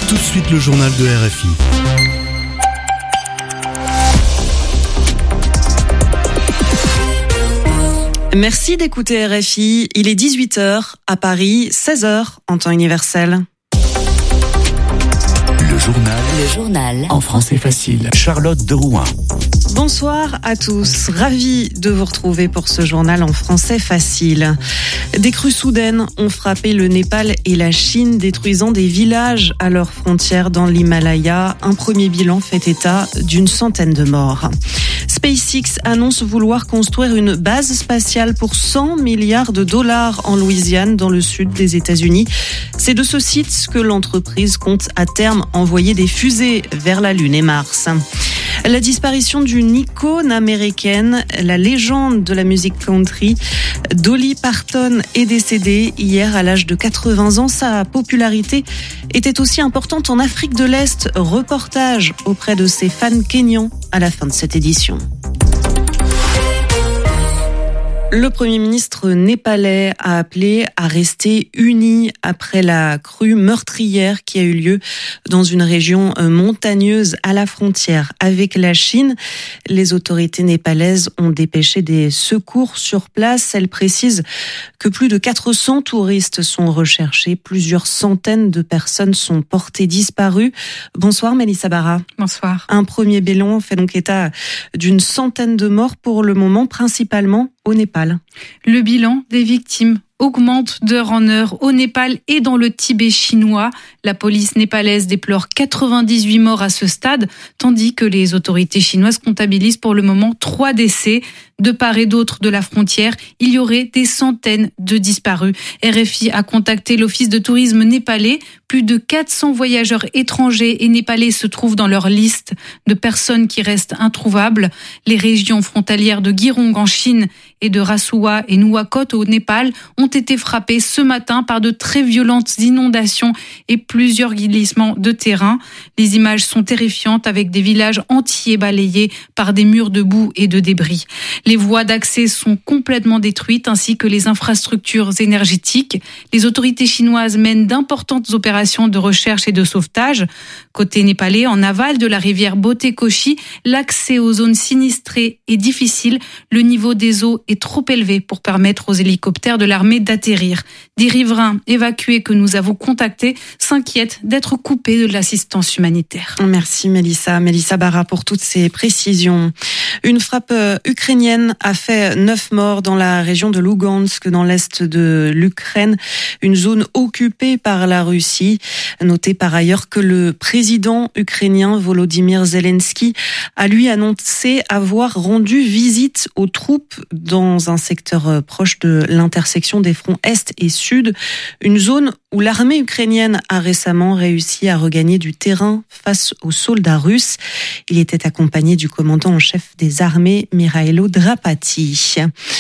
Tout de suite, le journal de RFI. Merci d'écouter RFI. Il est 18h à Paris, 16h en temps universel. Le journal en français facile. Charlotte de Rouen. Bonsoir à tous, ravie de vous retrouver pour ce journal en français facile. Des crues soudaines ont frappé le Népal et la Chine, détruisant des villages à leurs frontières dans l'Himalaya. Un premier bilan fait état d'une centaine de morts. SpaceX annonce vouloir construire une base spatiale pour 100 milliards de dollars en Louisiane, dans le sud des États-Unis. C'est de ce site que l'entreprise compte à terme envoyer des fusées vers la Lune et Mars. La disparition d'une icône américaine, la légende de la musique country, Dolly Parton, est décédée hier à l'âge de 80 ans. Sa popularité était aussi importante en Afrique de l'Est. Reportage auprès de ses fans kényans à la fin de cette édition. Le Premier ministre népalais a appelé à rester unis après la crue meurtrière qui a eu lieu dans une région montagneuse à la frontière avec la Chine. Les autorités népalaises ont dépêché des secours sur place. Elles précisent que plus de 400 touristes sont recherchés. Plusieurs centaines de personnes sont portées disparues. Bonsoir Mélissa Barra. Bonsoir. Un premier bilan fait donc état d'une centaine de morts pour le moment, principalement au Népal. Le bilan des victimes augmente d'heure en heure au Népal et dans le Tibet chinois. La police népalaise déplore 98 morts à ce stade, tandis que les autorités chinoises comptabilisent pour le moment 3 décès. De part et d'autre de la frontière, il y aurait des centaines de disparus. RFI a contacté l'office de tourisme népalais. Plus de 400 voyageurs étrangers et népalais se trouvent dans leur liste de personnes qui restent introuvables. Les régions frontalières de Girong en Chine et de Rasuwa et Nuwakot au Népal ont été frappées ce matin par de très violentes inondations et plusieurs glissements de terrain. Les images sont terrifiantes avec des villages entiers balayés par des murs de boue et de débris. Les voies d'accès sont complètement détruites ainsi que les infrastructures énergétiques. Les autorités chinoises mènent d'importantes opérations de recherche et de sauvetage. Côté népalais, en aval de la rivière Botekoshi, l'accès aux zones sinistrées est difficile. Le niveau des eaux est trop élevé pour permettre aux hélicoptères de l'armée d'atterrir. Des riverains évacués que nous avons contactés s'inquiètent d'être coupés de l'assistance humanitaire. Merci Mélissa Barra pour toutes ces précisions. Une frappe ukrainienne a fait 9 morts dans la région de Lugansk, dans l'est de l'Ukraine, une zone occupée par la Russie. Notez par ailleurs que le président ukrainien Volodymyr Zelensky a lui annoncé avoir rendu visite aux troupes dans un secteur proche de l'intersection des fronts Est et Sud, une zone où l'armée ukrainienne a récemment réussi à regagner du terrain face aux soldats russes. Il était accompagné du commandant en chef des armées, Mikhailo Drapati.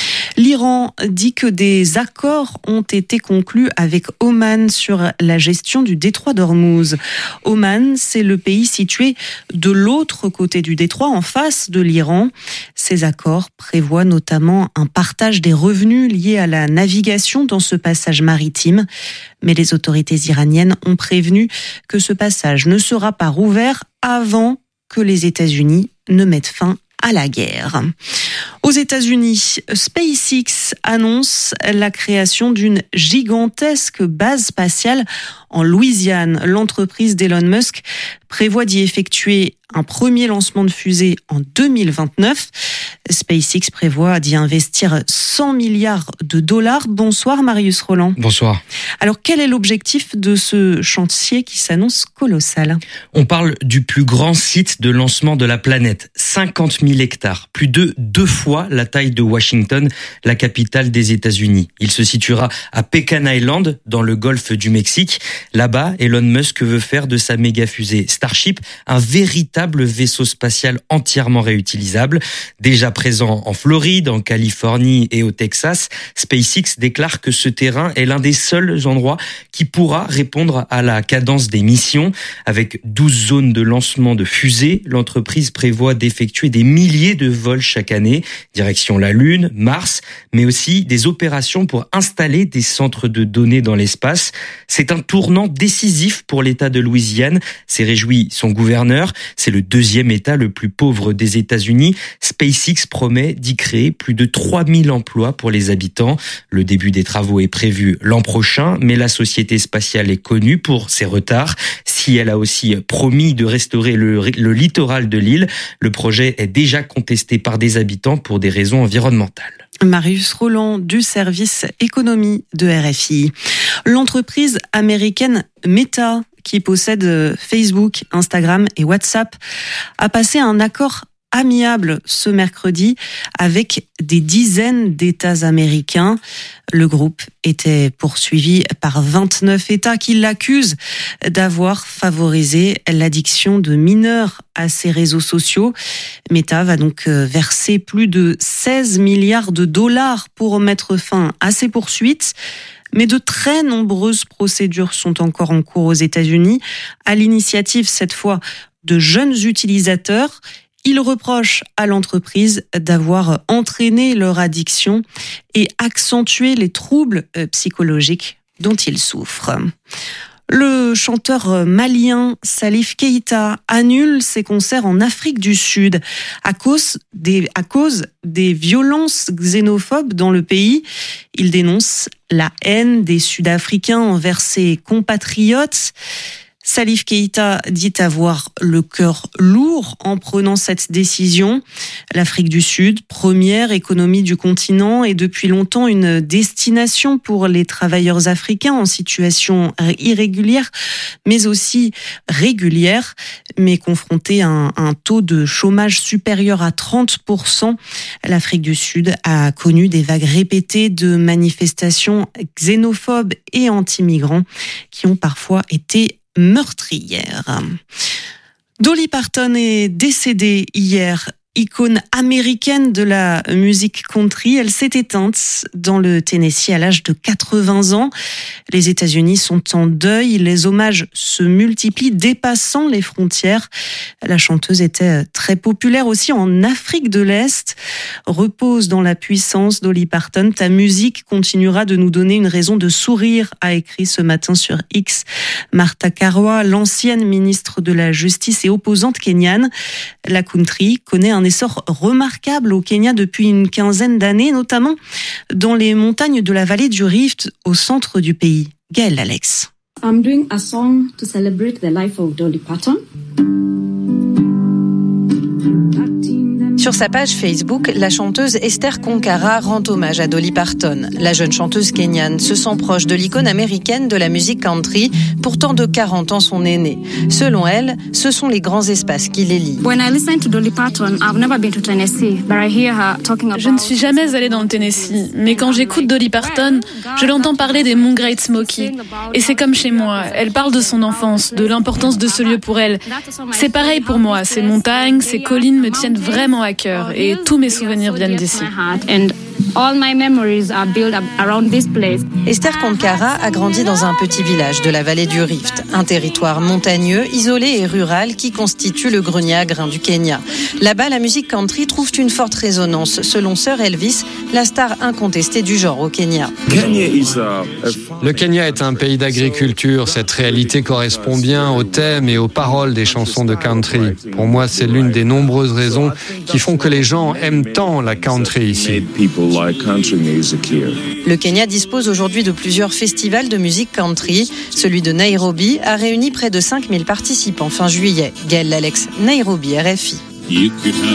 L'Iran dit que des accords ont été conclus avec Oman sur la gestion du détroit d'Ormuz. Oman, c'est le pays situé de l'autre côté du détroit, en face de l'Iran. Ces accords prévoient notamment un partage des revenus liés à la navigation dans ce passage maritime. Mais les autorités iraniennes ont prévenu que ce passage ne sera pas rouvert avant que les États-Unis ne mettent fin à la guerre. Aux États-Unis, SpaceX annonce la création d'une gigantesque base spatiale en Louisiane. L'entreprise d'Elon Musk prévoit d'y effectuer un premier lancement de fusée en 2029. SpaceX prévoit d'y investir 100 milliards de dollars. Bonsoir Marius Roland. Bonsoir. Alors quel est l'objectif de ce chantier qui s'annonce colossal ? On parle du plus grand site de lancement de la planète, 50 000 hectares, plus de 2 fois la taille de Washington, la capitale des États-Unis. Il se situera à Pecan Island, dans le golfe du Mexique. Là-bas, Elon Musk veut faire de sa méga fusée Starship un véritable vaisseau spatial entièrement réutilisable. Déjà présent en Floride, en Californie et au Texas, SpaceX déclare que ce terrain est l'un des seuls endroits qui pourra répondre à la cadence des missions. Avec 12 zones de lancement de fusées, l'entreprise prévoit d'effectuer effectuer des milliers de vols chaque année, direction la Lune, Mars, mais aussi des opérations pour installer des centres de données dans l'espace. C'est un tournant décisif pour l'État de Louisiane, s'est réjoui son gouverneur. C'est le deuxième État le plus pauvre des États-Unis. SpaceX promet d'y créer plus de 3000 emplois pour les habitants. Le début des travaux est prévu l'an prochain, mais la société spatiale est connue pour ses retards. Si elle a aussi promis de restaurer le littoral de l'île, le projet est déjà contesté par des habitants pour des raisons environnementales. Marius Roland du service économie de RFI. L'entreprise américaine Meta, qui possède Facebook, Instagram et WhatsApp, a passé un accord amiable ce mercredi avec des dizaines d'États américains. Le groupe était poursuivi par 29 États qui l'accusent d'avoir favorisé l'addiction de mineurs à ses réseaux sociaux. Meta va donc verser plus de 16 milliards de dollars pour mettre fin à ces poursuites. Mais de très nombreuses procédures sont encore en cours aux États-Unis, à l'initiative cette fois de jeunes utilisateurs. Ils reprochent à l'entreprise d'avoir entraîné leur addiction et accentué les troubles psychologiques dont ils souffrent. Le chanteur malien Salif Keita annule ses concerts en Afrique du Sud à cause des violences xénophobes dans le pays. Il dénonce la haine des Sud-Africains envers ses compatriotes. Salif Keita dit avoir le cœur lourd en prenant cette décision. L'Afrique du Sud, première économie du continent, est depuis longtemps une destination pour les travailleurs africains en situation irrégulière, mais aussi régulière, mais confrontée à un taux de chômage supérieur à 30%. L'Afrique du Sud a connu des vagues répétées de manifestations xénophobes et anti-migrants qui ont parfois été meurtrière. Dolly Parton est décédée hier. Icône américaine de la musique country, elle s'est éteinte dans le Tennessee à l'âge de 80 ans. Les États-Unis sont en deuil, les hommages se multiplient, dépassant les frontières. La chanteuse était très populaire aussi en Afrique de l'Est. Repose dans la puissance, Dolly Parton. Ta musique continuera de nous donner une raison de sourire, a écrit ce matin sur X Martha Karua, l'ancienne ministre de la Justice et opposante kenyane. La country connaît un essor remarquable au Kenya depuis une quinzaine d'années, notamment dans les montagnes de la vallée du Rift au centre du pays. Gaëlle Alex. I'm doing a song to celebrate the life of Dolly Parton. Sur sa page Facebook, la chanteuse Esther Konkara rend hommage à Dolly Parton. La jeune chanteuse kenyane se sent proche de l'icône américaine de la musique country, pourtant de 40 ans son aînée. Selon elle, ce sont les grands espaces qui les lient. Je ne suis jamais allée dans le Tennessee, mais quand j'écoute Dolly Parton, je l'entends parler des monts Great Smoky. Et c'est comme chez moi, elle parle de son enfance, de l'importance de ce lieu pour elle. C'est pareil pour moi, ces montagnes, ces collines me tiennent vraiment à cœur et tous mes souvenirs viennent d'ici. Esther Konkara a grandi dans un petit village de la vallée du Rift, un territoire montagneux, isolé et rural qui constitue le grenier à grains du Kenya. Là-bas, la musique country trouve une forte résonance, selon Sir Elvis, la star incontestée du genre au Kenya. Le Kenya est un pays d'agriculture. Cette réalité correspond bien aux thèmes et aux paroles des chansons de country. Pour moi, c'est l'une des nombreuses raisons qui font que les gens aiment tant la country ici. Le Kenya dispose aujourd'hui de plusieurs festivals de musique country. Celui de Nairobi a réuni près de 5000 participants fin juillet. Gaëlle Alex, Nairobi, RFI.